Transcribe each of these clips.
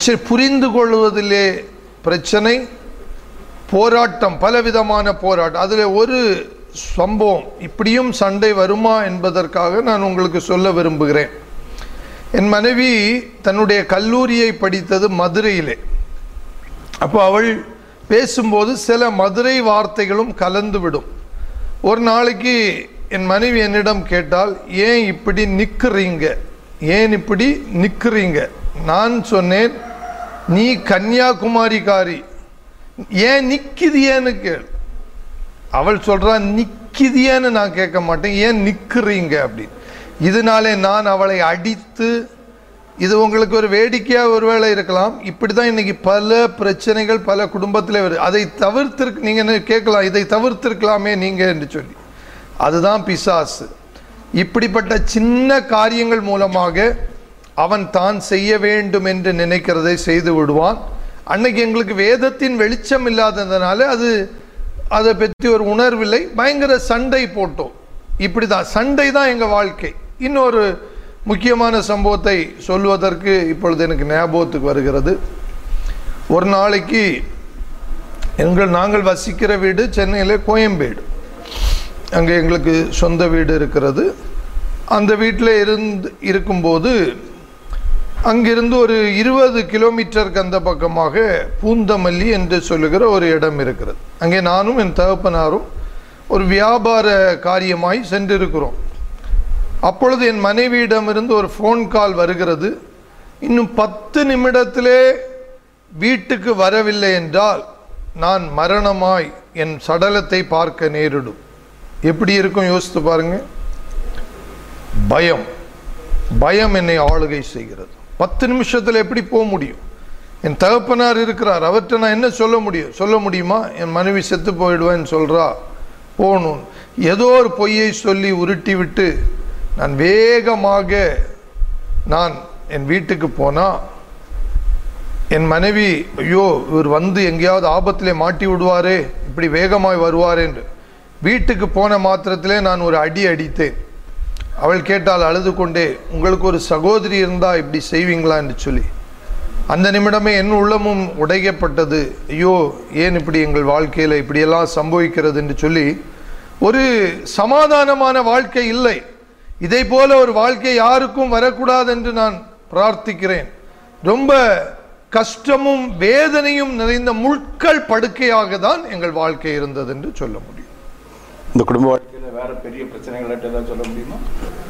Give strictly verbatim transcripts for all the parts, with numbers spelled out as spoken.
சரி, புரிந்து கொள்வதிலே பிரச்சனை, போராட்டம், பலவிதமான போராட்டம். அதில் ஒரு சம்பவம், இப்படியும் சண்டை வருமா என்பதற்காக நான் உங்களுக்கு சொல்ல விரும்புகிறேன். என் மனைவி தன்னுடைய கல்லூரியை படித்தது மதுரையிலே. அப்போ அவள் பேசும்போது சில மதுரை வார்த்தைகளும் கலந்து விடும். ஒரு நாளைக்கு என் மனைவி என்னிடம் கேட்டால், ஏன் இப்படி நிற்கிறீங்க, ஏன் இப்படி நிற்கிறீங்க? நான் சொன்னேன், நீ கன்னியாகுமரிக்காரி, ஏன் நிற்கிதியேன்னு கேள். அவள் சொல்றா, நிற்கிதியேன்னு நான் கேட்க மாட்டேன், ஏன் நிற்கிறீங்க அப்படின்னு. இதனாலே நான் அவளை அடித்து, இது உங்களுக்கு ஒரு வேடிக்கையாக ஒருவேளை இருக்கலாம், இப்படி தான் இன்னைக்கு பல பிரச்சனைகள் பல குடும்பத்தில் வருது. அதை தவிர்த்திருக்கு, நீங்கள் என்ன கேட்கலாம், இதை தவிர்த்திருக்கலாமே நீங்கள் என்று சொல்லி. அதுதான் பிசாசு. இப்படிப்பட்ட சின்ன காரியங்கள் மூலமாக அவன் தான் செய்ய வேண்டும் என்று நினைக்கிறதை செய்து விடுவான். அன்னைக்கு எங்களுக்கு வேதத்தின் வெளிச்சம் இல்லாததுனால அது அதை பற்றி ஒரு உணர்வில்லை, பயங்கர சண்டை போட்டோம். இப்படி தான் சண்டை தான் எங்கள் வாழ்க்கை. இன்னொரு முக்கியமான சம்பவத்தை சொல்வதற்கு இப்பொழுது எனக்கு ஞாபகத்துக்கு வருகிறது. ஒரு நாளைக்கு எங்கள் நாங்கள் வசிக்கிற வீடு சென்னையில் கோயம்பேடு, அங்கே எங்களுக்கு சொந்த வீடு இருக்கிறது. அந்த வீட்டில் இருந்து இருக்கும்போது அங்கிருந்து ஒரு இருபது கிலோமீட்டருக்கு அந்த பக்கமாக பூந்தமல்லி என்று சொல்லுகிற ஒரு இடம் இருக்கிறது. அங்கே நானும் என் தகப்பனாரும் ஒரு வியாபார காரியமாய் சென்றிருக்கிறோம். அப்பொழுது என் மனைவியிடமிருந்து ஒரு ஃபோன் கால் வருகிறது. இன்னும் பத்து நிமிடத்திலே வீட்டுக்கு வரவில்லை என்றால் நான் மரணமாய் என் சடலத்தை பார்க்க நேரிடும். எப்படி இருக்கும் யோசித்து பாருங்க. பயம் பயம் என்னை ஆளுகை செய்கிறது. பத்து நிமிஷத்தில் எப்படி போக முடியும்? என் தகப்பனார் இருக்கிறார், அவர்கிட்ட நான் என்ன சொல்ல முடியும்? சொல்ல முடியுமா? என் மனைவி செத்து போயிடுவேன்னு சொல்றா, போகணும். ஏதோ ஒரு பொய்யை சொல்லி உருட்டி விட்டு நான் வேகமாக நான் என் வீட்டுக்கு போனா என் மனைவி, ஐயோ இவர் வந்து எங்கேயாவது ஆபத்திலே மாட்டி விடுவாரே, இப்படி வேகமாய் வருவார் என்று வீட்டுக்கு போன மாத்திரத்திலே நான் ஒரு அடி அடித்தேன். அவள் கேட்டால் அழுது கொண்டே, உங்களுக்கு ஒரு சகோதரி இருந்தா இப்படி செய்வீங்களா என்று சொல்லி. அந்த நிமிடமே என் உள்ளமும் உடைக்கப்பட்டது. ஐயோ ஏன் இப்படி எங்கள் வாழ்க்கையில் இப்படியெல்லாம் சம்பவிக்கிறது என்று சொல்லி. ஒரு சமாதானமான வாழ்க்கை இல்லை. இதை போல ஒரு வாழ்க்கை யாருக்கும் வரக்கூடாது என்று நான் பிரார்த்திக்கிறேன். ரொம்ப கஷ்டமும் வேதனையும் நிறைந்த முட்கள் படுக்கையாக தான் எங்கள் வாழ்க்கை இருந்தது என்று சொல்ல முடியும். இந்த குடும்ப வாழ்க்கையில் வேற பெரிய பிரச்சனைகள் ஏதாவது சொல்ல முடியுமா?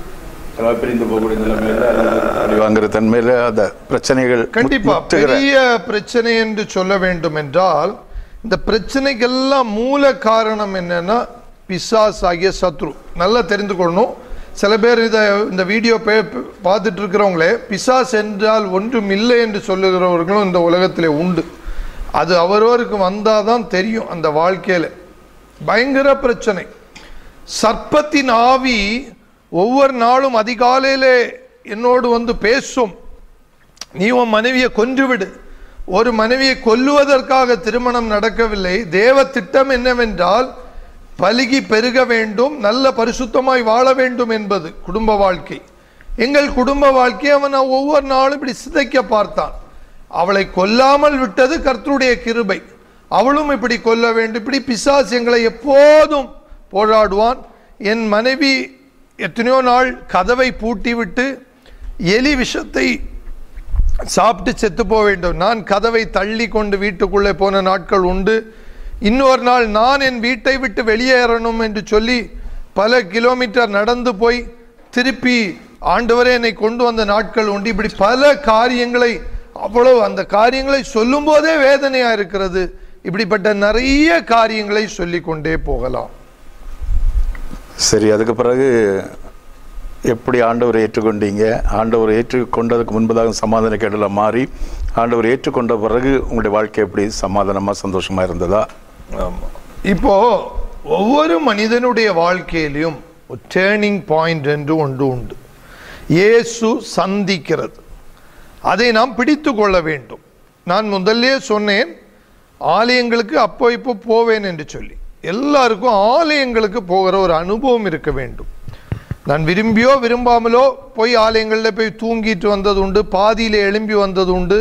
பிரிந்து போகக்கூடிய நிலைமையில வாங்குற தன்மையில அந்த பிரச்சனைகள் கண்டிப்பா பெரிய பிரச்சனை என்று சொல்ல வேண்டும் என்றால், இந்த பிரச்சனைக்கெல்லாம் மூல காரணம் என்னன்னா பிசாசு ஆகிய சத்ரு. நல்லா தெரிந்து கொள்ளணும். சில பேர் இதை இந்த வீடியோ பார்த்துட்டு இருக்கிறவங்களே பிசாசு என்றால் ஒன்றும் இல்லை என்று சொல்லுகிறவர்களும் இந்த உலகத்திலே உண்டு. அது அவரவருக்கு வந்தாதான் தெரியும். அந்த வாழ்க்கையில் பயங்கர பிரச்சனை. சர்ப்பத்தின் ஆவி ஒவ்வொரு நாளும் அதிகாலையிலே என்னோடு வந்து பேசும், நீ உன் மனைவியை கொன்றுவிடு. ஒரு மனைவியை கொல்லுவதற்காக திருமணம் நடக்கவில்லை. தேவ திட்டம் என்னவென்றால் பலுகி பெருக வேண்டும், நல்ல பரிசுத்தமாய் வாழ வேண்டும் என்பது குடும்ப வாழ்க்கை. எங்கள் குடும்ப வாழ்க்கையை அவன் ஒவ்வொரு நாளும் இப்படி சிதைக்க பார்த்தான். அவளை கொல்லாமல் விட்டது கர்த்தருடைய கிருபை. அவளும் இப்படி கொல்ல வேண்டும். இப்படி பிசாசு எங்களை எப்போதும் போராடுவான். என் மனைவி எத்தனையோ நாள் கதவை பூட்டி விட்டு எலி விஷத்தை சாப்பிட்டு செத்து போக வேண்டும். நான் கதவை தள்ளி கொண்டு வீட்டுக்குள்ளே போன நாட்கள் உண்டு. இன்னொரு நாள் நான் என் வீட்டை விட்டு வெளியேறணும் என்று சொல்லி பல கிலோமீட்டர் நடந்து போய் திருப்பி ஆண்டவரே என்னை கொண்டு வந்த நாட்கள் உண்டு. இப்படி பல காரியங்களை, அவ்வளவு அந்த காரியங்களை சொல்லும் போதே வேதனையா இருக்கிறது. இப்படிப்பட்ட நிறைய காரியங்களை சொல்லி கொண்டே போகலாம். சரி, அதுக்கு பிறகு எப்படி ஆண்டவரை ஏற்றுக்கொண்டீங்க? ஆண்டவரை ஏற்றுக்கொண்டதுக்கு முன்பதாக சமாதான கேடல மாறி ஆண்டவரை ஏற்றுக்கொண்ட பிறகு உங்களுடைய வாழ்க்கை எப்படி சமாதானமா சந்தோஷமா இருந்ததா? ஆமாம். இப்போ ஒவ்வொரு மனிதனுடைய வாழ்க்கையிலும் ஒரு டேர்னிங் பாயிண்ட் என்று ஒன்று உண்டு. இயேசு சந்திக்கிறது. அதை நாம் பிடித்து கொள்ள வேண்டும். நான் முதல்லே சொன்னேன், ஆலயங்களுக்கு அப்போ இப்போ போவேன் என்று சொல்லி. எல்லாருக்கும் ஆலயங்களுக்கு போகிற ஒரு அனுபவம் இருக்க வேண்டும். நான் விரும்பியோ விரும்பாமலோ போய் ஆலயங்களில் போய் தூங்கிட்டு வந்தது உண்டு, பாதியில் எழும்பி வந்தது உண்டு.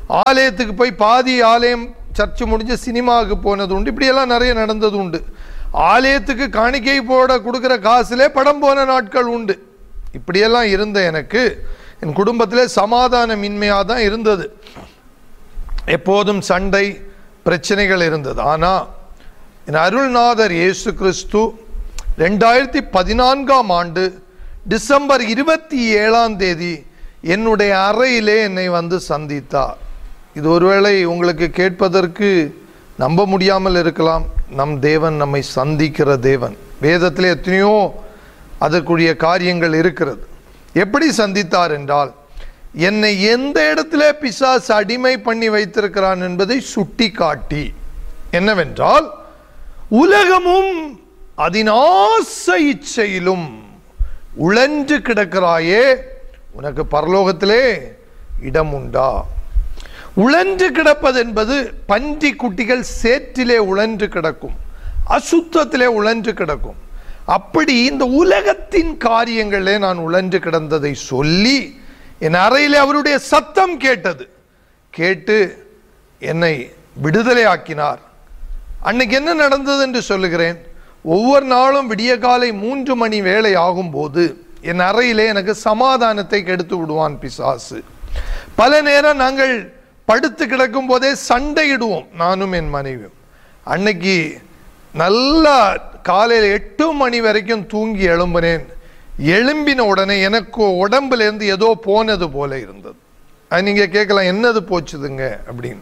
ஆலயத்துக்கு போய் பாதி ஆலயம் சர்ச்சு முடிஞ்சு சினிமாவுக்கு போனது உண்டு. இப்படியெல்லாம் நிறைய நடந்தது உண்டு. ஆலயத்துக்கு காணிக்கை போட கொடுக்குற காசுலே படம் போன நாட்கள் உண்டு. இப்படியெல்லாம் இருந்த எனக்கு என் குடும்பத்திலே சமாதானமின்மையாக தான் இருந்தது. எப்போதும் சண்டை பிரச்சனைகள் இருந்தது. ஆனால் என் அருள்நாதர் இயேசு கிறிஸ்து ரெண்டாயிரத்தி பதினான்காம் ஆண்டு டிசம்பர் இருபத்தி ஏழாம் தேதி என்னுடைய அறையிலே என்னை வந்து சந்தித்தார். இது ஒருவேளை உங்களுக்கு கேட்பதற்கு நம்ப முடியாமல் இருக்கலாம். நம் தேவன் நம்மை சந்திக்கிற தேவன். வேதத்திலே எத்தனையோ அதற்குரிய காரியங்கள் இருக்கிறது. எப்படி சந்தித்தார் என்றால், என்னை எந்த இடத்துல பிசாசு அடிமை பண்ணி வைத்திருக்கிறான் என்பதை சுட்டி காட்டி, என்னவென்றால், உலகமும் அதன் ஆசை இச்சையிலும் உழன்று கிடக்கிறாயே, உனக்கு பரலோகத்திலே இடம் உண்டா? உழன்று கிடப்பது என்பது பன்றி குட்டிகள் சேற்றிலே உழன்று கிடக்கும், அசுத்தத்திலே உழன்று கிடக்கும். அப்படி இந்த உலகத்தின் காரியங்களே நான் உழன்று கிடந்ததை சொல்லி என் அறையிலே அவருடைய சத்தம் கேட்டது. கேட்டு என்னை விடுதலை ஆக்கினார். அன்னைக்கு என்ன நடந்தது என்று சொல்லுகிறேன். ஒவ்வொரு நாளும் விடிய காலை மூன்று மணி வேளை ஆகும்போது என் அறையிலே எனக்கு சமாதானத்தை கெடுத்து விடுவான் பிசாசு. பல நேரம் நாங்கள் படுத்து கிடக்கும் போதே சண்டையிடுவோம், நானும் என் மனைவியும். அன்னைக்கு நல்லா காலையில் எட்டு மணி வரைக்கும் தூங்கி எழும்பினேன். எழும்பின உடனே எனக்கு உடம்புல இருந்து ஏதோ போனது போல இருந்தது. அது நீங்க கேட்கலாம், என்னது போச்சுதுங்க அப்படின்னு.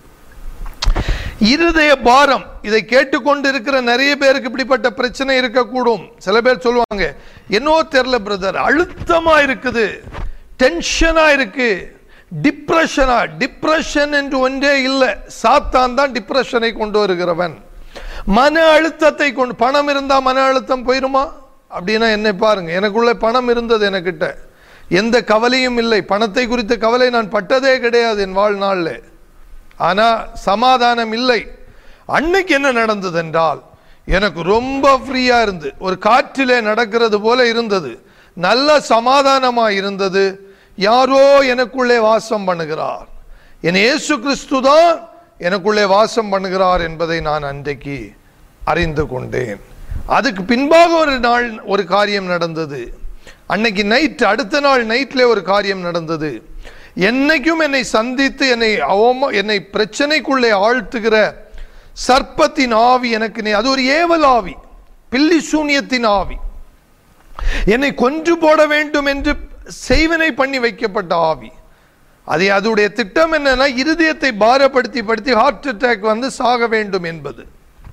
இருதய பாரம். இதை கேட்டுக்கொண்டு இருக்கிற நிறைய பேருக்கு இப்படிப்பட்ட பிரச்சனை இருக்கக்கூடும். சில பேர் சொல்லுவாங்க, என்னோ தெரியல பிரதர், அழுத்தமா இருக்குது, டென்ஷனா இருக்கு, டிப்ரெஷனா. டிப்ரெஷன் என்று ஒன்றே இல்லை. சாத்தான் தான் டிப்ரெஷனை கொண்டு வருகிறவன். மன அழுத்தத்தை கொண்டு. பணம் இருந்தா மன அழுத்தம் போயிருமா அப்படின்னா என்னை பாருங்க, எனக்குள்ள பணம் இருந்தது, எனக்கிட்ட எந்த கவலையும் இல்லை. பணத்தை குறித்த கவலை நான் பட்டதே கிடையாது என் வாழ்நாளில். ஆனா சமாதானம் இல்லை. அன்னைக்கு என்ன நடந்தது என்றால், எனக்கு ரொம்ப ஃப்ரீயா இருந்து ஒரு காற்றிலே நடக்கிறது போல இருந்தது. நல்ல சமாதானமா இருந்தது. யாரோ எனக்குள்ளே வாசம் பண்ணுகிறார். என் இயேசு கிறிஸ்து தான் எனக்குள்ளே வாசம் பண்ணுகிறார் என்பதை நான் அன்றைக்கு அறிந்து கொண்டேன். அதுக்கு பின்பாக ஒரு நாள் ஒரு காரியம் நடந்தது. அன்னைக்கு நைட், அடுத்த நாள் நைட்ல ஒரு காரியம் நடந்தது. என்னைக்கும் என்னை சந்தித்து என்னை அவமா என்னை பிரச்சனைக்குள்ளே ஆழ்த்துகிற சர்ப்பத்தின் ஆவி எனக்கு, அது ஒரு ஏவல் ஆவி, பில்லி சூனியத்தின் ஆவி, என்னை கொன்று போட வேண்டும் என்று செய்வனை பண்ணி வைக்கப்பட்ட ஆவி. அது அதோடைய திட்டம் என்னன்னா, இருதயத்தை பாரப்படுத்தி படுத்தி ஹார்ட் அட்டாக் வந்து சாக வேண்டும் என்பது.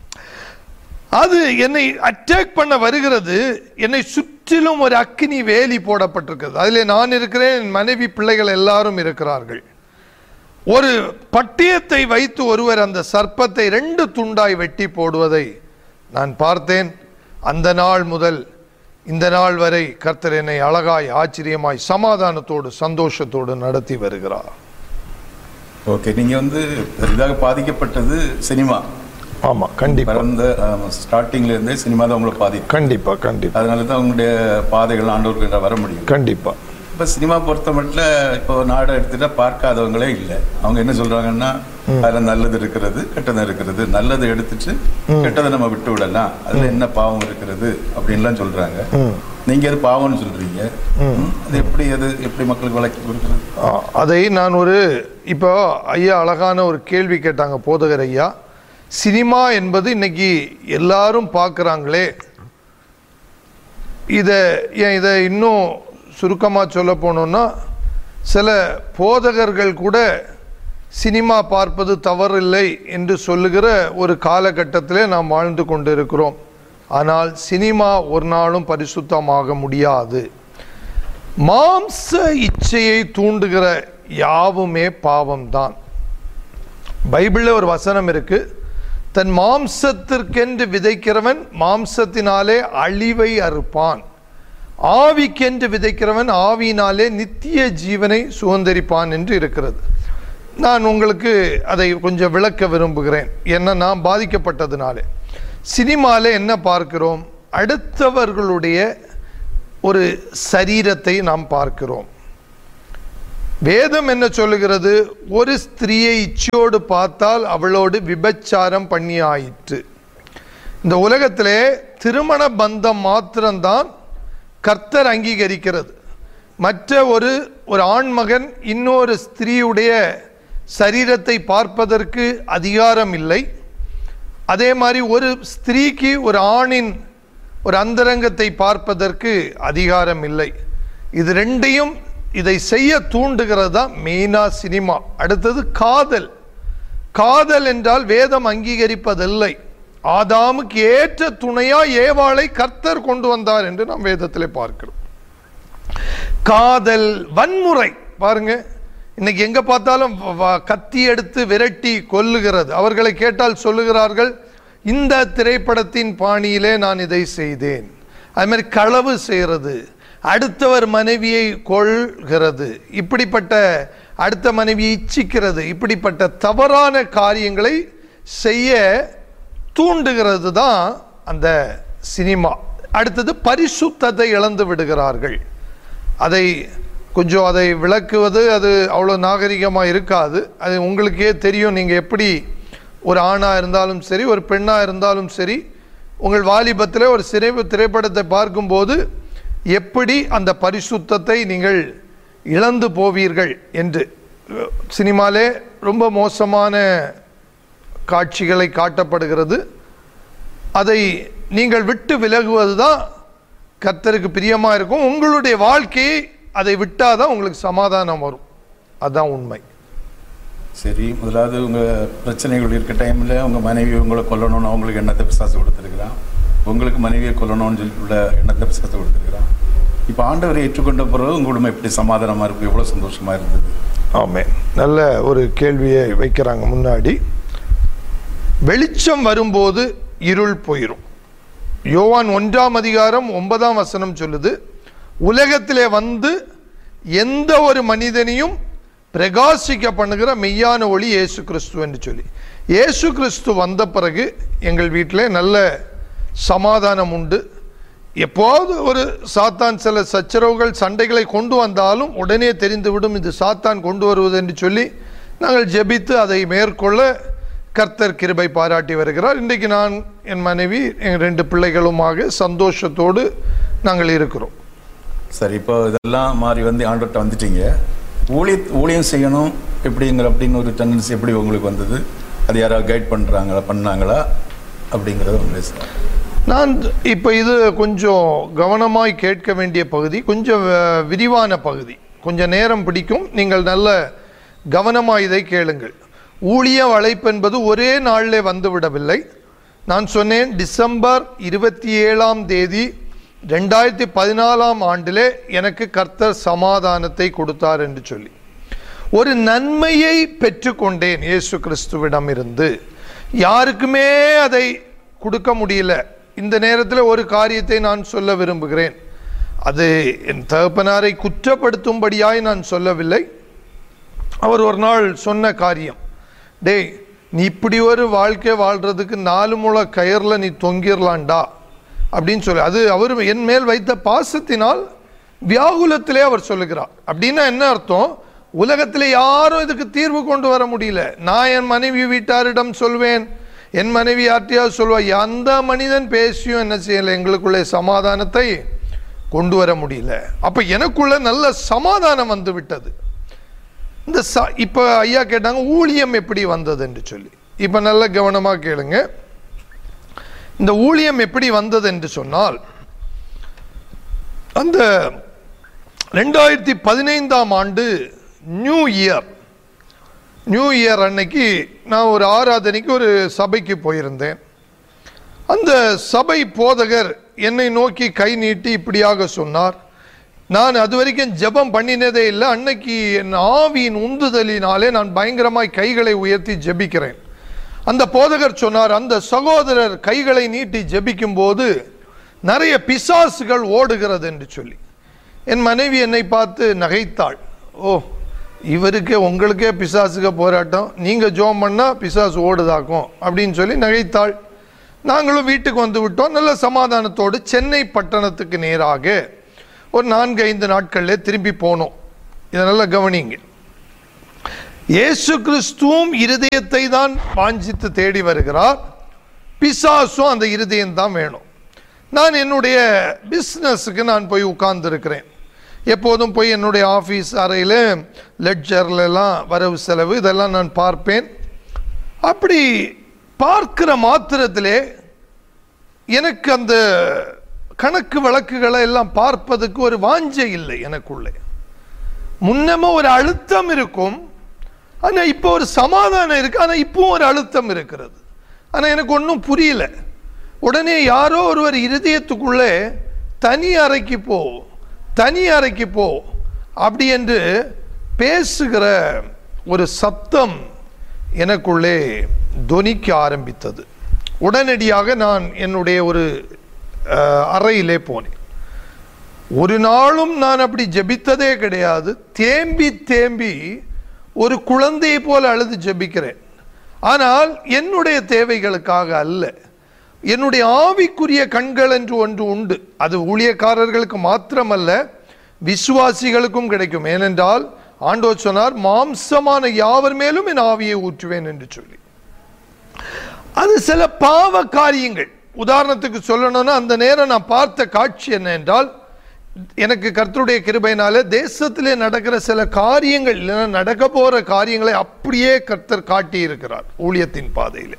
அது என்னை அட்டாக் பண்ண வருகிறது. என்னை சுற்றிலும் ஒரு அக்கினி வேலி போடப்பட்டிருக்கிறது. அதிலே நான் இருக்கிறேன், என் மனைவி, பிள்ளைகள் எல்லாரும் இருக்கிறார்கள். ஒரு பட்டயத்தை வைத்து ஒருவர் அந்த சர்ப்பத்தை ரெண்டு துண்டாய் வெட்டி போடுவதை நான் பார்த்தேன். அந்த நாள் முதல் இந்த நாள் வரை கர்த்தர் என்னை அழகாய், ஆச்சரியமாய், சமாதானத்தோடு, சந்தோஷத்தோடு நடத்தி வருகிறார். ஓகே, நீங்க வந்து பெரிதாக பாதிக்கப்பட்டது சினிமா. ஆமா, கண்டிப்பா. பிறந்த ஸ்டார்டிங்ல இருந்தே சினிமா தான் உங்களை பாதி. கண்டிப்பா கண்டிப்பா. அதனால தான் உங்களுடைய பாதைகள் ஆண்டவருக்கு வர முடியும். கண்டிப்பா. இப்போ சினிமா பொறுத்த மட்டும் இப்போ நாடகம் எடுத்துட்டா பார்க்காதவங்களே இல்லை. அவங்க என்ன சொல்றாங்கன்னா, அதில் நல்லது இருக்கிறது, கெட்டது இருக்கிறது. நல்லதை எடுத்துட்டு கெட்டதை நம்ம விட்டு விடலாம், அதுல என்ன பாவம் இருக்கிறது அப்படின்லாம் சொல்றாங்க. நீங்க அது பாவம்னு சொல்றீங்க. அது எப்படி, அது எப்படி மக்களுக்கு விளக்கி கொடுக்குறது? அதை நான் ஒரு இப்போ ஐயா அழகான ஒரு கேள்வி கேட்டாங்க போதகர் ஐயா. சினிமா என்பது இன்னைக்கு எல்லாரும் பார்க்குறாங்களே, இதை ஏன் இதை இன்னும் சுருக்கமாக சொல்ல போனோம்னா, சில போதகர்கள் கூட சினிமா பார்ப்பது தவறில்லை என்று சொல்லுகிற ஒரு காலகட்டத்திலே நாம் வாழ்ந்து கொண்டிருக்கிறோம். ஆனால் சினிமா ஒரு நாளும் பரிசுத்தமாக முடியாது. மாம்ச இச்சையை தூண்டுகிற யாவுமே பாவம்தான். பைபிளில் ஒரு வசனம் இருக்கு, தன் மாம்சத்திற்கென்று விதைக்கிறவன் மாம்சத்தினாலே அழிவை அறுப்பான், ஆவிக்கென்று விதைக்கிறவன் ஆவியினாலே நித்திய ஜீவனை சுதந்தரிப்பான் என்று இருக்கிறது. நான் உங்களுக்கு அதை கொஞ்சம் விளக்க விரும்புகிறேன். ஏன்னா நான் பாதிக்கப்பட்டதுனாலே. சினிமாவில் என்ன பார்க்கிறோம்? அடுத்தவர்களுடைய ஒரு சரீரத்தை நாம் பார்க்கிறோம். வேதம் என்ன சொல்லுகிறது? ஒரு ஸ்திரீயை இச்சையோடு பார்த்தால் அவளோடு விபச்சாரம் பண்ணி ஆயிற்று. இந்த உலகத்திலே திருமண பந்தம் மாத்திரம்தான் கர்த்தர் அங்கீகரிக்கிறது. மற்ற ஒரு ஒரு ஆண்மகன் இன்னொரு ஸ்திரீயுடைய சரீரத்தை பார்ப்பதற்கு அதிகாரம் இல்லை. அதே மாதிரி ஒரு ஸ்திரீக்கு ஒரு ஆணின் ஒரு அந்தரங்கத்தை பார்ப்பதற்கு அதிகாரம் இல்லை. இது ரெண்டையும் இதை செய்ய தூண்டுகிறது தான் மெயினா சினிமா. அடுத்தது காதல். காதல் என்றால் வேதம் அங்கீகரிப்பதில்லை. ஆதாமுக்கு ஏற்ற துணையா ஏவாளை கர்த்தர் கொண்டு வந்தார் என்று நாம் வேதத்திலே பார்க்கிறோம். காதல், வன்முறை பாருங்க, இன்னைக்கு எங்க பார்த்தாலும் கத்தி எடுத்து விரட்டி கொல்லுகிறது. அவர்களை கேட்டால் சொல்லுகிறார்கள், இந்த திரைப்படத்தின் பாணியிலே நான் இதை செய்தேன். அது மாதிரி களவு செய்கிறது, அடுத்தவர் மனைவியை கொள்கிறது, இப்படிப்பட்ட அடுத்த மனைவியை இச்சிக்கிறது, இப்படிப்பட்ட தவறான காரியங்களை செய்ய தூண்டுகிறது தான் அந்த சினிமா. அடுத்தது பரிசுத்தத்தை இழந்து விடுகிறார்கள். அதை கொஞ்சம் அதை விளக்குவது அது அவ்வளோ நாகரிகமாக இருக்காது. அது உங்களுக்கே தெரியும். நீங்கள் எப்படி ஒரு ஆணாக இருந்தாலும் சரி, ஒரு பெண்ணாக இருந்தாலும் சரி, உங்கள் வாலிபத்தில் ஒரு சிறை திரைப்படத்தை பார்க்கும்போது எப்படி அந்த பரிசுத்தத்தை நீங்கள் இழந்து போவீர்கள் என்று. சினிமாலே ரொம்ப மோசமான காட்சிகளை காட்டப்படுகிறது. அதை நீங்கள் விட்டு விலகுவது தான் கர்த்தருக்கு பிரியமாக இருக்கும். உங்களுடைய வாழ்க்கையை அதை விட்டாதான் உங்களுக்கு சமாதானம் வரும். அதுதான் உண்மை. சரி, முதலாவது உங்கள் பிரச்சனைகள் இருக்க டைமில் உங்கள் மனைவி உங்களை கொல்லணும்னு அவங்களுக்கு எண்ணத்தை பிசாசு கொடுத்துருக்கிறான். உங்களுக்கு மனைவியை கொல்லணும்னு சொல்லி உள்ள எண்ணத்தை பிசாசு கொடுத்துருக்கிறான். இப்போ ஆண்டவரை ஏற்றுக்கொண்ட பிறகு உங்களுக்கு எப்படி சமாதானமாக இருக்கும், எவ்வளோ சந்தோஷமாக இருந்தது? ஆமென். நல்ல ஒரு கேள்வியை வைக்கிறாங்க முன்னாடி. வெளிச்சம் வரும்போது இருள் போயிடும். யோவான் ஒன்றாம் அதிகாரம் ஒன்பதாம் வசனம் சொல்லுது, உலகத்திலே வந்து எந்த ஒரு மனிதனையும் பிரகாசிக்க பண்ணுகிற மெய்யான ஒளி இயேசு கிறிஸ்து என்று சொல்லி. இயேசு கிறிஸ்து வந்த பிறகு எங்கள் வீட்டில் நல்ல சமாதானம் உண்டு. எப்போது ஒரு சாத்தான் சில சச்சரவுகள் சண்டைகளை கொண்டு வந்தாலும் உடனே தெரிந்துவிடும் இது சாத்தான் கொண்டு வருவது என்று சொல்லி நாங்கள் ஜெபித்து அதை மேற்கொள்ள கர்த்தர் கிருபை பாராட்டி வருகிறார். இன்றைக்கு நான், என் மனைவி, என் ரெண்டு பிள்ளைகளுமாக சந்தோஷத்தோடு நாங்கள் இருக்கிறோம். சரி, இப்போ இதெல்லாம் மாறி வந்து ஆண்டவர்கிட்ட வந்துட்டீங்க. ஊழிய ஊழியம் செய்யணும் எப்படிங்கிற அப்படின்னு ஒரு டெண்டன்சி எப்படி உங்களுக்கு வந்தது? அது யாராவது கைட் பண்ணுறாங்களா பண்ணாங்களா அப்படிங்கிறத உங்களுக்கு நான் இப்போ இது கொஞ்சம் கவனமாய் கேட்க வேண்டிய பகுதி, கொஞ்சம் விரிவான பகுதி, கொஞ்சம் நேரம் பிடிக்கும். நீங்கள் நல்ல கவனமாக இதை கேளுங்கள். ஊழிய அழைப்பு என்பது ஒரே நாளில் வந்துவிடவில்லை. நான் சொன்னேன், டிசம்பர் இருபத்தி ஏழாம் தேதி ரெண்டாயிரத்தி பதினாலாம் ஆண்டிலே எனக்கு கர்த்தர் சமாதானத்தை கொடுத்தார் என்று சொல்லி ஒரு நன்மையை பெற்றுக்கொண்டேன் இயேசு கிறிஸ்துவிடம் இருந்து. யாருக்குமே அதை கொடுக்க முடியல. இந்த நேரத்தில் ஒரு காரியத்தை நான் சொல்ல விரும்புகிறேன். அது என் தகப்பனாரை குற்றப்படுத்தும்படியாய் நான் சொல்லவில்லை. அவர் ஒரு நாள் சொன்ன காரியம், டேய், நீ இப்படி ஒரு வாழ்க்கை வாழ்றதுக்கு நாலு முளை கயரில் நீ தொங்கிடலாண்டா அப்படின்னு சொல்லி, அது அவர் என் மேல் வைத்த பாசத்தினால் வியாகுலத்திலே அவர் சொல்லுகிறார். அப்படின்னா என்ன அர்த்தம்? உலகத்தில் யாரும் இதுக்கு தீர்வு கொண்டு வர முடியல. நான் என் மனைவி வீட்டாரிடம் சொல்வேன், என் மனைவி யார்ட்டையாவது சொல்வா, எந்த மனிதன் பேசியும் என்ன செய்யலை, எங்களுக்குள்ளே சமாதானத்தை கொண்டு வர முடியல. அப்போ எனக்குள்ள நல்ல சமாதானம் வந்து விட்டது. இந்த ச இப்போ ஐயா கேட்டாங்க ஊழியம் எப்படி வந்தது என்று சொல்லி. இப்போ நல்ல கவனமாக கேளுங்க. இந்த ஊழியம் எப்படி வந்தது என்று சொன்னால், அந்த ரெண்டாயிரத்தி பதினைந்தாம் ஆண்டு நியூ இயர் நியூ இயர் அன்னைக்கு நான் ஒரு ஆராதனைக்கு ஒரு சபைக்கு போயிருந்தேன். அந்த சபை போதகர் என்னை நோக்கி கை நீட்டி இப்படியாக சொன்னார். நான் அது வரைக்கும் ஜெபம் பண்ணினதே இல்லை. அன்னைக்கு என் ஆவியின் உந்துதலினாலே நான் பயங்கரமாய் கைகளை உயர்த்தி ஜெபிக்கிறேன். அந்த போதகர் சொன்னார், அந்த சகோதரர் கைகளை நீட்டி ஜெபிக்கும் போது நிறைய பிசாசுகள் ஓடுகிறது என்று சொல்லி. என் மனைவி என்னை பார்த்து நகைத்தாள். ஓ, இவருக்கு உங்களுக்கே பிசாசுக போராட்டம், நீங்கள் ஜோம் பண்ணால் பிசாசு ஓடுதாக்கும் அப்படின்னு சொல்லி நகைத்தாள். நாங்களும் வீட்டுக்கு வந்து விட்டோம். நல்ல சமாதானத்தோடு சென்னை பட்டணத்துக்கு நேராக ஒரு நான்கு ஐந்து நாட்களில் திரும்பி போனோம். இதை நல்லா கவனிங்க. இயேசு கிறிஸ்துவும் இருதயத்தை தான் வாஞ்சித்து தேடி வருகிறார். பிசாசும் அந்த இருதயம் தான் வேணும். நான் என்னுடைய பிஸ்னஸுக்கு நான் போய் உட்கார்ந்து இருக்கிறேன். எப்போதும் போய் என்னுடைய ஆஃபீஸ் அறையில் லெட்ஜர்லாம் வரவு செலவு இதெல்லாம் நான் பார்ப்பேன். அப்படி பார்க்கிற மாத்திரத்திலே எனக்கு அந்த கணக்கு வழக்குகளை எல்லாம் பார்ப்பதுக்கு ஒரு வாஞ்சை இல்லை எனக்குள்ளே. முன்னமே ஒரு அழுத்தம் இருக்கும், ஆனால் இப்போ ஒரு சமாதானம் இருக்கு. ஆனால் இப்போ ஒரு அழுத்தம் இருக்கிறது. ஆனால் எனக்கு ஒன்றும் புரியல. உடனே யாரோ ஒருவர் இருதயத்துக்குள்ளே தனி அறைக்கு போ தனி அறைக்கு போ அப்படி என்று பேசுகிற ஒரு சத்தம் எனக்குள்ளே தொனிக்க ஆரம்பித்தது. உடனடியாக நான் என்னுடைய ஒரு அறையிலே போனேன். ஒரு நாளும் நான் அப்படி ஜெபித்ததே கிடையாது. தேம்பி தேம்பி ஒரு குழந்தையை போல அழுது ஜெபிக்கிறேன். ஆனால் என்னுடைய தேவைகளுக்காக அல்ல, என்னுடைய ஆவிக்குரிய கண்கள் என்று ஒன்று உண்டு. அது ஊழியக்காரர்களுக்கு மாத்திரமல்ல, விசுவாசிகளுக்கும் கிடைக்கும். ஏனென்றால் ஆண்டவர் சொன்னார், மாம்சமான யாவர் மேலும் என் ஆவியை ஊற்றுவேன் என்று சொல்லி. அது சில பாவ காரியங்கள். உதாரணத்துக்கு சொல்லணும்னா, அந்த நேரம் நான் பார்த்த காட்சி என்ன என்றால், எனக்கு கர்த்தருடைய கிருபையினால தேசத்திலே நடக்கிற சில காரியங்கள், இல்லைன்னா நடக்க போற காரியங்களை அப்படியே கர்த்தர் காட்டி இருக்கிறார் ஊழியத்தின் பாதையில.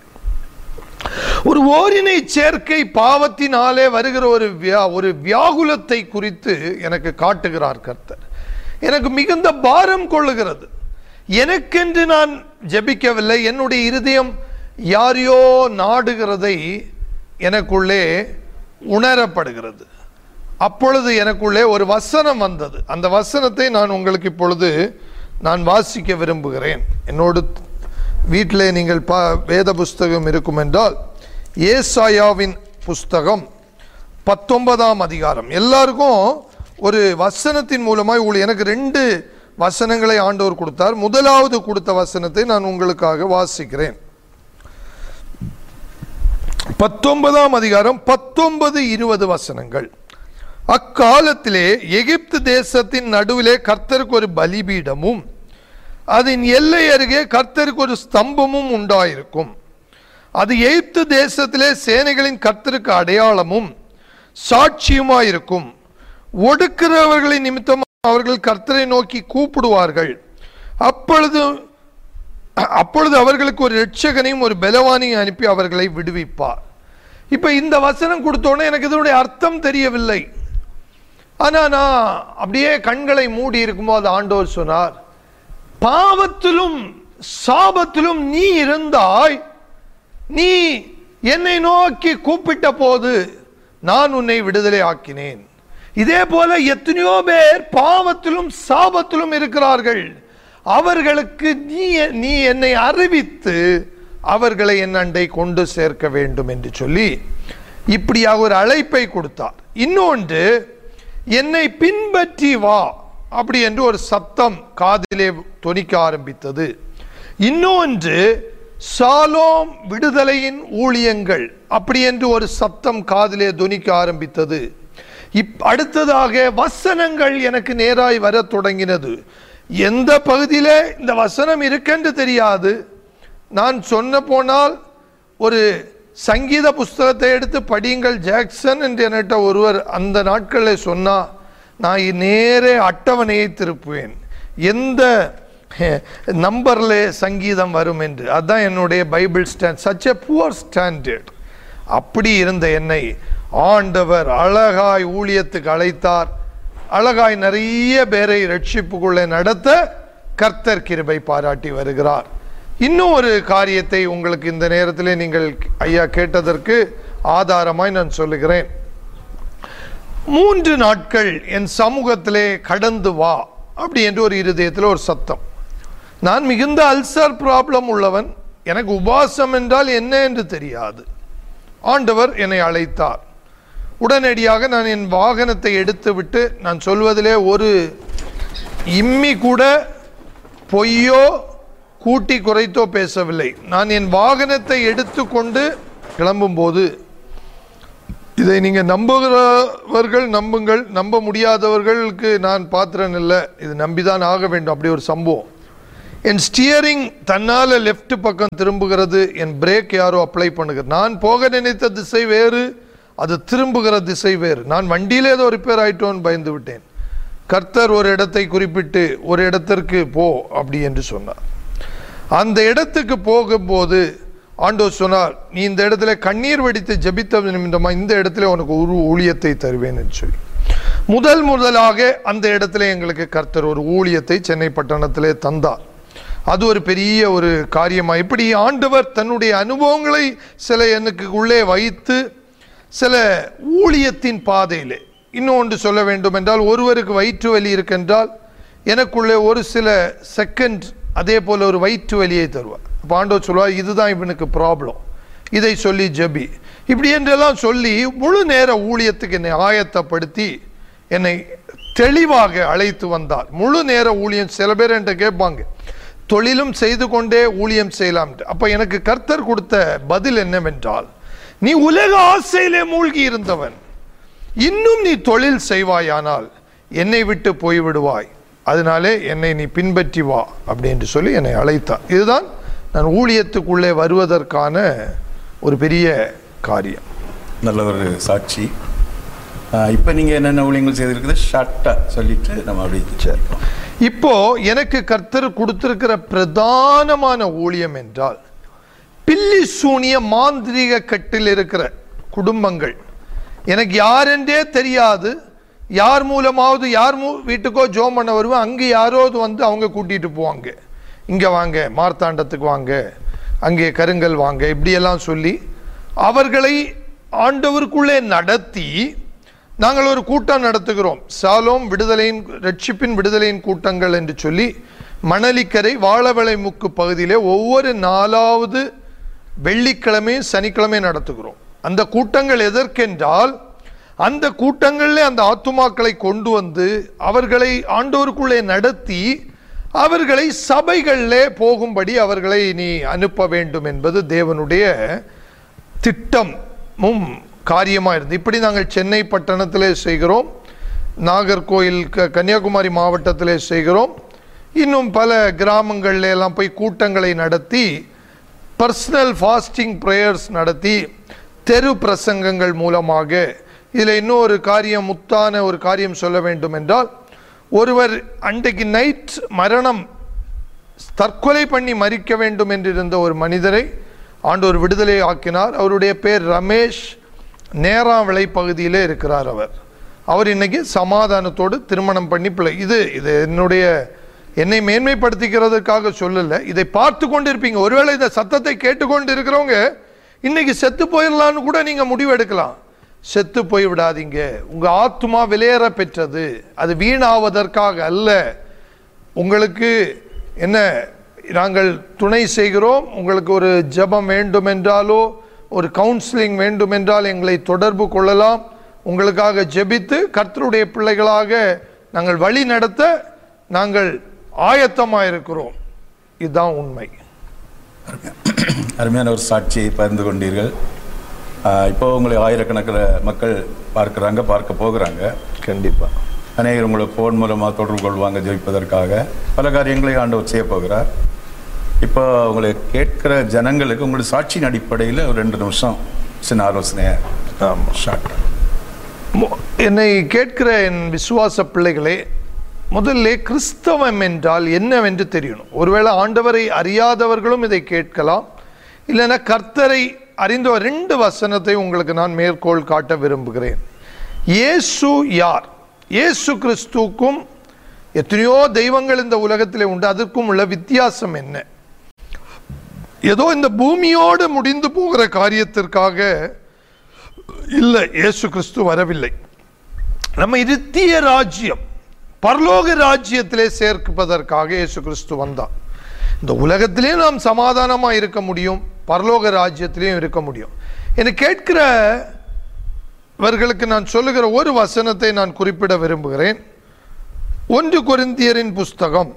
ஒரு ஓரினை சேர்க்கை பாவத்தினாலே வருகிற ஒரு ஒரு வியாகுலத்தை குறித்து எனக்கு காட்டுகிறார் கர்த்தர். எனக்கு மிகுந்த பாரம் கொள்ளுகிறது. எனக்கென்று நான் ஜெபிக்கவில்லை, என்னுடைய இருதயம் யாரையோ நாடுகிறதை எனக்குள்ளே உணரப்படுகிறது. அப்பொழுது எனக்குள்ளே ஒரு வசனம் வந்தது. அந்த வசனத்தை நான் உங்களுக்கு இப்பொழுது நான் வாசிக்க விரும்புகிறேன். என்னோடு வீட்டிலே நீங்கள் பா வேத புஸ்தகம் இருக்கும் என்றால் ஏசாயாவின் புஸ்தகம் பத்தொன்பதாம் அதிகாரம். எல்லாருக்கும் ஒரு வசனத்தின் மூலமாய் உள்ள எனக்கு ரெண்டு வசனங்களை ஆண்டவர் கொடுத்தார். முதலாவது கொடுத்த வசனத்தை நான் உங்களுக்காக வாசிக்கிறேன். பத்தொன்பதாம் அதிகாரம் பத்தொன்பது இருபது வசனங்கள். அக்காலத்திலே எகிப்து தேசத்தின் நடுவிலே கர்த்தருக்கு ஒரு பலிபீடமும் அதன் எல்லை அருகே கர்த்தருக்கு ஒரு ஸ்தம்பமும் உண்டாயிருக்கும். அது எகிப்து தேசத்திலே சேனைகளின் கர்த்தருக்கு அடையாளமும் சாட்சியுமாயிருக்கும். ஒடுக்கிறவர்களின் நிமித்தம் அவர்கள் கர்த்தரை நோக்கி கூப்பிடுவார்கள். அப்பொழுது அப்பொழுது அவர்களுக்கு ஒரு இரட்சகனையும் ஒரு பலவானையும் அனுப்பி அவர்களை விடுவிப்பார். இப்ப இந்த வசனம் கொடுத்தோன்னே எனக்கு இதனுடைய அர்த்தம் தெரியவில்லை. ஆனா நான் அப்படியே கண்களை மூடி இருக்கும்போது ஆண்டவர் சொன்னார், பாவத்திலும் சாபத்திலும் நீ இருந்தாய், நீ என்னை நோக்கி கூப்பிட்ட போது நான் உன்னை விடுதலை ஆக்கினேன். இதே போல எத்தனையோ பேர் பாவத்திலும் சாபத்திலும் இருக்கிறார்கள். அவர்களுக்கு நீ நீ என்னை அறிவித்து அவர்களை என் அண்டை கொண்டு சேர்க்க வேண்டும் என்று சொல்லி இப்படியாக ஒரு அழைப்பை கொடுத்தார். இன்னொன்று, என்னை பின்பற்றி வா அப்படி என்று ஒரு சத்தம் காதிலே தொனிக்க ஆரம்பித்தது. இன்னொன்று, சாலோம் விடுதலையின் ஊழியங்கள் அப்படி என்று ஒரு சத்தம் காதிலே தொனிக்க ஆரம்பித்தது. இப் அடுத்ததாக வசனங்கள் எனக்கு நேராய் வர தொடங்கினது. எந்த பகுதியிலே இந்த வசனம் இருக்கென்று தெரியாது. நான் சொன்ன போனால் ஒரு சங்கீத புஸ்தகத்தை எடுத்து படியுங்கள் ஜாக்சன் என்று என்கிட்ட ஒருவர் அந்த நாட்களில் சொன்னா, நான் நேரே அட்டவணையை திருப்புவேன், எந்த நம்பர்ல சங்கீதம் வரும் என்று. அதுதான் என்னுடைய Bible stand. Such a poor standard. அப்படி இருந்த என்னை ஆண்டவர் அழகாய் ஊழியத்துக்கு அழைத்தார். அழகாய் நிறைய பேரை ரட்சிப்புக்குள்ளே நடத்த கர்த்தர் கிருபை பாராட்டி வருகிறார். இன்னும் ஒரு காரியத்தை உங்களுக்கு இந்த நேரத்தில் நீங்கள் ஐயா கேட்டதற்கு ஆதாரமாய் நான் சொல்லுகிறேன். மூன்று நாட்கள் என் சமூகத்திலே கடந்து வா அப்படி என்று ஒரு இருதயத்தில் ஒரு சத்தம். நான் மிகுந்த அல்சர் ப்ராப்ளம் உள்ளவன். எனக்கு உபாசம் என்றால் என்ன என்று தெரியாது. ஆண்டவர் என்னை அழைத்தார். உடனடியாக நான் என் வாகனத்தை எடுத்து விட்டு, நான் சொல்வதிலே ஒரு இம்மி கூட பொய்யோ கூட்டி குறைத்தோ பேசவில்லை. நான் என் வாகனத்தை எடுத்து கொண்டு கிளம்பும் போது, இதை நீங்கள் நம்புகிறவர்கள் நம்புங்கள், நம்ப முடியாதவர்களுக்கு நான் பாத்திரன் இல்லை, இது நம்பிதான் ஆக வேண்டும். அப்படி ஒரு சம்பவம். என் ஸ்டியரிங் தன்னால் லெஃப்ட் பக்கம் திரும்புகிறது, என் பிரேக் யாரோ அப்ளை பண்ணுகிறது. நான் போக நினைத்த திசை வேறு, அது திரும்புகிற திசை வேறு. நான் வண்டியிலே ஏதோ ரிப்பேர் ஆயிட்டோன்னு பயந்து விட்டேன். கர்த்தர் ஒரு இடத்தை குறிப்பிட்டு ஒரு இடத்திற்கு போ அப்படி என்று சொன்னார். அந்த இடத்துக்கு போகும்போது ஆண்டவர் சொன்னார், நீ இந்த இடத்துல கண்ணீர் வெடித்து ஜெபித்த நிமித்தமாக இந்த இடத்துல உனக்கு ஒரு ஊழியத்தை தருவேன் என்று சொல்லி முதல் முதலாக அந்த இடத்துல எங்களுக்கு கர்த்தர் ஒரு ஊழியத்தை சென்னை பட்டணத்திலே தந்தார். அது ஒரு பெரிய ஒரு காரியமா. இப்படி ஆண்டவர் தன்னுடைய அனுபவங்களை சில எனக்கு உள்ளே வைத்து சில ஊழியத்தின் பாதையிலே, இன்னொன்று சொல்ல வேண்டும் என்றால், ஒருவருக்கு வயிற்று வலி இருக்கின்றால் எனக்குள்ளே ஒரு சில செகண்ட் அதே போல் ஒரு வயிற்று வலியை தருவார். அப்போ ஆண்டவர் சொல்வார், இதுதான் இவனுக்கு ப்ராப்ளம், இதை சொல்லி ஜெபி, இப்படி என்றெல்லாம் சொல்லி முழு நேர ஊழியத்துக்கு என்னை ஆயத்தப்படுத்தி என்னை தெளிவாக அழைத்து வந்தார். முழு நேர ஊழியம். சில பேர் என்கிட்ட கேட்பாங்க, தொழிலும் செய்து கொண்டே ஊழியம் செய்யலாம். அப்போ எனக்கு கர்த்தர் கொடுத்த பதில் என்னவென்றால், நீ உலக ஆசையிலே மூழ்கி இருந்தவன், இன்னும் நீ தொழில் செய்வாயானால் என்னை விட்டு போய்விடுவாய், அதனாலே என்னை நீ பின்பற்றி வா அப்படி என்று சொல்லி என்னை அழைத்தார். இதுதான் நான் ஊழியத்துக்குள்ளே வருவதற்கான ஒரு பெரிய காரியம். நல்ல ஒரு சாட்சி. இப்போ நீங்கள் என்னென்ன ஊழியங்கள் செய்திருக்குது ஷார்ட்டாக சொல்லிட்டு நம்ம அப்படி சேர்ப்போம். இப்போ எனக்கு கர்த்தர் கொடுத்திருக்கிற பிரதானமான ஊழியம் என்றால், பில்லி சூனிய மாந்திரிக கட்டில் இருக்கிற குடும்பங்கள், எனக்கு யாரென்றே தெரியாது, யார் மூலமாவது யார் மூ வீட்டுக்கோ ஜோம் பண்ண வருவேன், அங்கே யாராவது வந்து அவங்க கூட்டிகிட்டு போவாங்க, இங்கே வாங்க மார்த்தாண்டத்துக்கு வாங்க, அங்கே கருங்கல் வாங்க, இப்படியெல்லாம் சொல்லி அவர்களை ஆண்டவருக்குள்ளே நடத்தி நாங்கள் ஒரு கூட்டம் நடத்துகிறோம். சாலோம் விடுதலையின் ரட்சிப்பின் விடுதலையின் கூட்டங்கள் என்று சொல்லி மணலிக்கரை வாழவளை முக்கு பகுதியிலே ஒவ்வொரு நாலாவது வெள்ளிக்கிழமையும் சனிக்கிழமையும் நடத்துகிறோம். அந்த கூட்டங்கள் எதற்கென்றால், அந்த கூட்டங்களில் அந்த ஆத்துமாக்களை கொண்டு வந்து அவர்களை ஆண்டவருக்குள்ளே நடத்தி அவர்களை சபைகளிலே போகும்படி அவர்களை நீ அனுப்ப வேண்டும் என்பது தேவனுடைய திட்டமும் காரியமாக இருந்து, இப்படி நாங்கள் சென்னை பட்டணத்திலே செய்கிறோம், நாகர்கோயில் க கன்னியாகுமரி மாவட்டத்திலே செய்கிறோம், இன்னும் பல கிராமங்களில் எல்லாம் போய் கூட்டங்களை நடத்தி பர்சனல் ஃபாஸ்டிங் ப்ரேயர்ஸ் நடத்தி தெரு பிரசங்கங்கள் மூலமாக. இதில் இன்னொரு காரியம், முத்தான ஒரு காரியம் சொல்ல வேண்டும் என்றால், ஒருவர் அன்றைக்கு நைட் மரணம் தற்கொலை பண்ணி மறிக்க வேண்டும் என்றிருந்த ஒரு மனிதரை ஆண்டவர் விடுதலை ஆக்கினார். அவருடைய பேர் ரமேஷ், நேராவிளை பகுதியிலே இருக்கிறார். அவர் அவர் இன்னைக்கு சமாதானத்தோடு திருமணம் பண்ணி பிள்ளை. இது இது என்னுடைய என்னை மேன்மைப்படுத்திக்கிறதுக்காக சொல்லலை, இதை பார்த்து கொண்டு இருப்பீங்க. ஒருவேளை இந்த சத்தத்தை கேட்டுக்கொண்டு இருக்கிறவங்க இன்னைக்கு செத்து போயிடலான்னு கூட நீங்க முடிவு எடுக்கலாம். செத்து போய் விடாதீங்க. உங்க ஆத்மா விலையேற பெற்றது, அது வீணாவதற்காக அல்ல. உங்களுக்கு என்ன, நாங்கள் துணை செய்கிறோம். உங்களுக்கு ஒரு ஜெபம் வேண்டும் என்றாலோ ஒரு கவுன்சிலிங் வேண்டும் என்றால் எங்களை தொடர்பு கொள்ளலாம். உங்களுக்காக ஜெபித்து கர்த்தருடைய பிள்ளைகளாக நாங்கள் வழி நடத்த நாங்கள் ஆயத்தமாக இருக்கிறோம். இதுதான் உண்மை. அருமையான ஒரு சாட்சியை பகிர்ந்து கொண்டீர்கள். இப்போ உங்களை ஆயிரக்கணக்கில் மக்கள் பார்க்குறாங்க, பார்க்க போகிறாங்க. கண்டிப்பாக அநேகர் உங்களை ஃபோன் மூலமாக தொடர்பு கொள்வாங்க ஜெபிப்பதற்காக. பல காரியங்களை ஆண்டவர் செய்ய போகிறார். இப்போ உங்களை கேட்கிற ஜனங்களுக்கு உங்களுடைய சாட்சியின் அடிப்படையில் ஒரு ரெண்டு நிமிஷம் சின்ன ஆலோசனையை ஷார்ட். என்னை கேட்கிற என் விசுவாச பிள்ளைகளே, முதல்ல கிறிஸ்தவம் என்றால் என்னவென்று தெரியணும். ஒருவேளை ஆண்டவரை அறியாதவர்களும் இதை கேட்கலாம், இல்லைன்னா கர்த்தரை அறிந்த ரெண்டு வசனத்தை உங்களுக்கு நான் மேற்கோள் காட்ட விரும்புகிறேன். இயேசு யார்? இயேசு கிறிஸ்துக்கும் எத்தனையோ தெய்வங்கள் இந்த உலகத்திலே உண்டு, அதற்கும் உள்ள வித்தியாசம் என்ன? ஏதோ இந்த பூமியோடு முடிந்து போகிற காரியத்திற்காக இல்லை இயேசு கிறிஸ்து வரவில்லை. நம்ம நித்திய ராஜ்யம், பரலோக ராஜ்யத்திலே சேர்ப்பதற்காக இயேசு கிறிஸ்து வந்தார். இந்த உலகத்திலே நாம் சமாதானமாக இருக்க முடியும், பரலோக ராஜ்யத்திலேயும் இருக்க முடியும். என்னை கேட்கிறவர்களுக்கு நான் சொல்லுகிற ஒரு வசனத்தை நான் குறிப்பிட விரும்புகிறேன். ஒன்று கொரிந்தியரின் புஸ்தகம்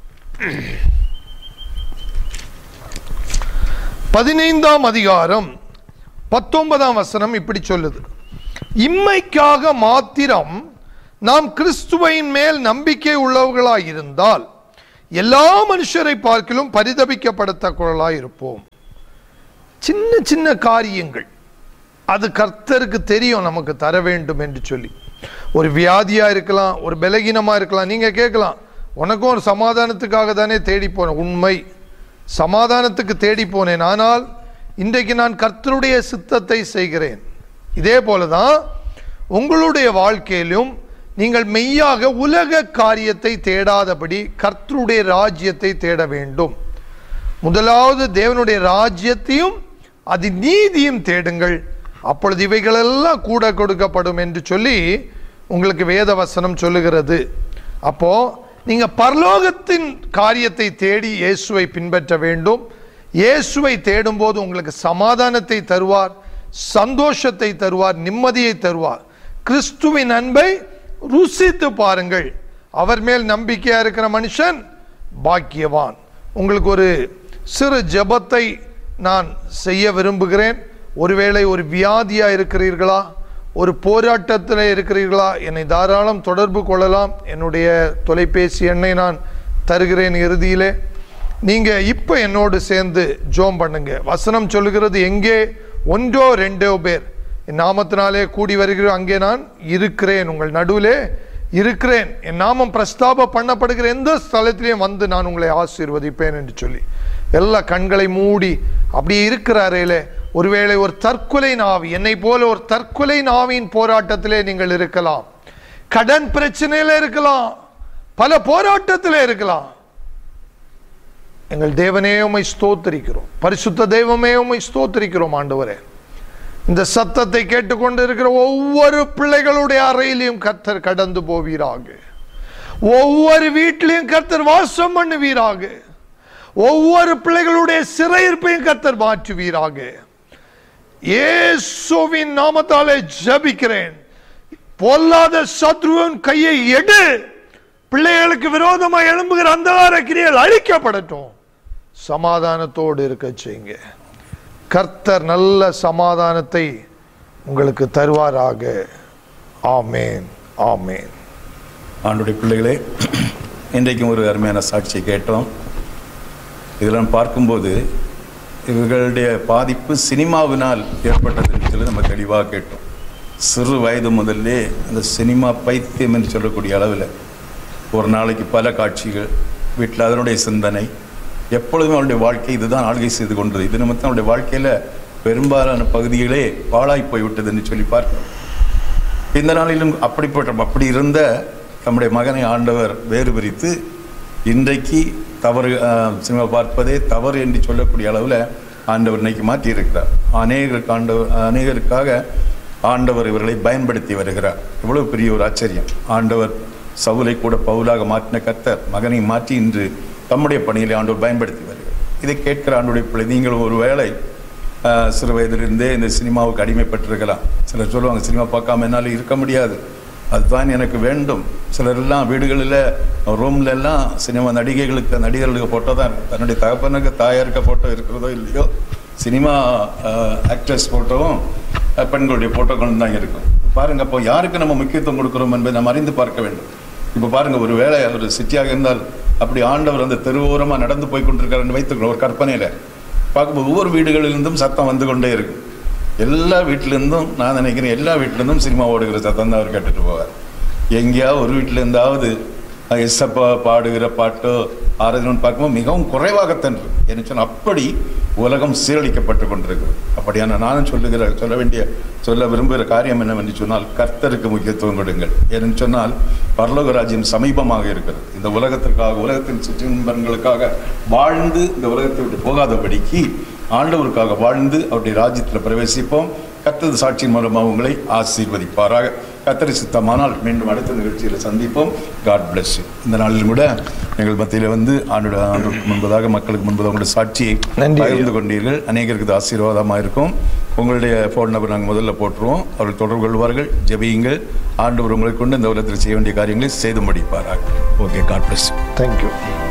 பதினைந்தாம் அதிகாரம் பத்தொன்பதாம் வசனம் இப்படி சொல்லுது: இம்மைக்காக மாத்திரம் நாம் கிறிஸ்துவின் மேல் நம்பிக்கை உள்ளவர்களாயிருந்தால் எல்லா மனுஷரை பார்க்கிலும் பரிதபிக்கப்படத்தக்கவர்களாய் இருப்போம். சின்ன சின்ன காரியங்கள் அது கர்த்தருக்கு தெரியும் நமக்கு தர வேண்டும் என்று சொல்லி. ஒரு வியாதியா இருக்கலாம், ஒரு பலகீனமா இருக்கலாம். நீங்க கேட்கலாம், உனக்கும் ஒரு சமாதானத்துக்காக தானே தேடி போனேன். உண்மை, சமாதானத்துக்கு தேடி போனேன். ஆனால் இன்றைக்கு நான் கர்த்தருடைய சித்தத்தை செய்கிறேன். இதே போலதான் உங்களுடைய வாழ்க்கையிலும் நீங்கள் மெய்யாக உலக காரியத்தை தேடாதபடி கர்த்தருடைய ராஜ்யத்தை தேட வேண்டும். முதலாவது தேவனுடைய ராஜ்யத்தையும் அது நீதியும் தேடுங்கள், அப்பொழுது இவைகளெல்லாம் கூட கொடுக்கப்படும் என்று சொல்லி உங்களுக்கு வேத வசனம் சொல்லுகிறது. அப்போ நீங்க பரலோகத்தின் காரியத்தை தேடி இயேசுவை பின்பற்ற வேண்டும். இயேசுவை தேடும் போது உங்களுக்கு சமாதானத்தை தருவார், சந்தோஷத்தை தருவார், நிம்மதியை தருவார். கிறிஸ்துவின் அன்பை ருசித்து பாருங்கள். அவர் மேல் நம்பிக்கையா இருக்கிற மனுஷன் பாக்கியவான். உங்களுக்கு ஒரு சிறு ஜெபத்தை நான் செய்ய விரும்புகிறேன். ஒருவேளை ஒரு வியாதியா இருக்கிறீர்களா, ஒரு போராட்டத்தில் இருக்கிறீர்களா, என்னை தாராளம் தொடர்பு கொள்ளலாம். என்னுடைய தொலைபேசி எண்ணை நான் தருகிறேன் இறுதியிலே. நீங்க இப்ப என்னோடு சேர்ந்து ஜோம் பண்ணுங்க. வசனம் சொல்லுகிறது, எங்கே ஒன்றோ ரெண்டோ பேர் என் நாமத்தினாலே கூடி வருகிறோம், அங்கே நான் இருக்கிறேன், உங்கள் நடுவிலே இருக்கிறேன். என் நாமம் பிரஸ்தாப பண்ணப்படுகிற எந்த ஸ்தலத்திலையும் வந்து நான் உங்களை ஆசீர்வதிப்பேன் என்று சொல்லி எல்லா கண்களை மூடி அப்படியே இருக்கிறாரேலே. ஒருவேளை ஒரு தற்கொலை நாவி, என்னை போல ஒரு தற்கொலை நாவின் போராட்டத்திலே நீங்கள் இருக்கலாம், கடன் பிரச்சனையில இருக்கலாம், பல போராட்டத்திலே இருக்கலாம். எங்கள் தேவனே உம்மை ஸ்தோத்திரிக்கிறோம், பரிசுத்த தெய்வமே உம்மை ஸ்தோத்திரிக்கிறோம். ஆண்டவரே, இந்த சத்தத்தை கேட்டுக்கொண்டு இருக்கிற ஒவ்வொரு பிள்ளைகளுடைய அறையிலையும் கர்த்தர் கடந்து போவீராக. ஒவ்வொரு வீட்டிலையும் கர்த்தர் வாசம் பண்ணுவீராக. ஒவ்வொரு பிள்ளைகளுடைய சிறையிருப்பையும் கர்த்தர் மாற்றுவீராக. இயேசுவின் நாமத்தாலே ஜெபிக்கிறேன். பொல்லாத சத்ருவின் கையை எடு. பிள்ளைகளுக்கு விரோதமாக எழும்புகிற அந்தகார கிரியைகள் அழிக்கப்படட்டும். சமாதானத்தோடு இருக்க செய்யுங்க. கர்த்தர் நல்ல சமாதானத்தை உங்களுக்கு தருவாராக. ஆமேன், ஆமேன். ஆண்டுடைய பிள்ளைகளே, இன்றைக்கும் ஒரு அருமையான சாட்சியை கேட்டோம். இதெல்லாம் பார்க்கும்போது இவர்களுடைய பாதிப்பு சினிமாவினால் ஏற்பட்டதுன்னு சொல்லி நம்ம தெளிவாக கேட்டோம். சிறு வயது முதல்லே அந்த சினிமா பைத்தியம் என்று சொல்லக்கூடிய அளவில் ஒரு நாளைக்கு பல காட்சிகள், வீட்டில் அதனுடைய சிந்தனை, எப்பொழுதுமே அவருடைய வாழ்க்கை இதுதான் ஆளுகை செய்து கொண்டது. இது நிமித்தம் அவருடைய வாழ்க்கையில் பெரும்பாலான பகுதிகளே பாழாய் போய்விட்டது என்று சொல்லி பார்க்கிறோம். இந்த நாளிலும் அப்படிப்பட்ட அப்படி இருந்த நம்முடைய மகனை ஆண்டவர் வேறு பிரித்து இன்றைக்கு தவறு சினிமா பார்ப்பதே தவறு என்று சொல்லக்கூடிய அளவில் ஆண்டவர் இன்னைக்கு மாற்றியிருக்கிறார். அநேகருக்கு ஆண்டவர் அநேகருக்காக ஆண்டவர் இவர்களை பயன்படுத்தி வருகிறார். இவ்வளவு பெரிய ஒரு ஆச்சரியம். ஆண்டவர் சவுலை கூட பவுலாக மாற்றின கர்த்தர் மகனை மாற்றி இன்று தம்முடைய பணியிலே ஆண்டவர் பயன்படுத்தி வருகிறார். இதை கேட்கிற ஆண்டுடைய பிள்ளை, நீங்கள் ஒரு வேளை சிறு வயதிலிருந்தே இந்த சினிமாவுக்கு அடிமைப்பட்டிருக்கலாம். சிலர் சொல்லுவாங்க, சினிமா பார்க்காம என்னால் இருக்க முடியாது, அதுதான் எனக்கு வேண்டும். சிலரெல்லாம் வீடுகளில் ரூம்ல எல்லாம் சினிமா நடிகைகளுக்கு நடிகர்களுக்கு ஃபோட்டோ தான் இருக்குது. தன்னுடைய தகப்பனுக்கு தாயாருக்கு ஃபோட்டோ இருக்கிறதோ இல்லையோ, சினிமா ஆக்ட்ரஸ் ஃபோட்டோவும் பெண்களுடைய ஃபோட்டோக்களும் தான் இருக்கும். பாருங்கள், அப்போ யாருக்கு நம்ம முக்கியத்துவம் கொடுக்குறோம் என்பதை நம்ம அறிந்து பார்க்க வேண்டும். இப்போ பாருங்கள், ஒரு வேளை ஒரு சிட்டியாக இருந்தால் அப்படி ஆண்டவர் அந்த தெருவோரமாக நடந்து போய் கொண்டிருக்காருன்னு வைத்துக்கிறோம். ஒரு கற்பனையில் பார்க்கும்போது ஒவ்வொரு வீடுகளிலிருந்தும் சத்தம் வந்து கொண்டே இருக்கும். எல்லா வீட்டிலேருந்தும், நான் நினைக்கிறேன் எல்லா வீட்டிலேருந்தும் சினிமா ஓடுகிற சத்தம் தான் அவர் கேட்டுட்டு போவார். எங்கேயாவது ஒரு வீட்டிலேருந்தாவது எஸ்ஸப்பா பாடுகிற பாட்டோ ஆராதனை பார்க்கும்போது மிகவும் குறைவாகத்தான் இருக்கு. என்ன சொன்னால் அப்படி உலகம் சீரழிக்கப்பட்டு கொண்டிருக்கு. அப்படியான நானும் சொல்லுகிற சொல்ல வேண்டிய சொல்ல விரும்புகிற காரியம் என்னவென்று சொன்னால், கர்த்தருக்கு முக்கியத்துவம் கொடுங்கள். ஏன்னு சொன்னால் பரலோக ராஜ்யம் சமீபமாக இருக்கிறது. இந்த உலகத்திற்காக, உலகத்தின் சுற்றின்பர்களுக்காக வாழ்ந்து இந்த உலகத்தை விட்டு போகாதபடிக்கு ஆண்டவருக்காக வாழ்ந்து அவருடைய ராஜ்யத்தில் பிரவேசிப்போம். கர்த்தர் சாட்சியின் மூலமாக உங்களை ஆசீர்வதிப்பாராக. கர்த்தர் சித்தமானால் மீண்டும் அடுத்த நிகழ்ச்சியில் சந்திப்போம். God bless you. இந்த நாளிலும் கூட எங்கள் மத்தியில் வந்து ஆண்டோட ஆண்டுக்கு முன்பதாக, மக்களுக்கு முன்பதாக உங்களுடைய சாட்சியை பகிர்ந்து கொண்டீர்கள். அநேகருக்கு இது ஆசீர்வாதமாக இருக்கும். உங்களுடைய ஃபோன் நம்பர் நாங்கள் முதல்ல போட்டுருவோம். அவர்கள் தொடர்பு கொள்வார்கள். ஜெபியுங்கள். ஆண்டவர் உங்களை கொண்டு இந்த உலகத்தில் செய்ய வேண்டிய காரியங்களை செய்து முடிப்பார்கள். Okay, God bless you. Thank you.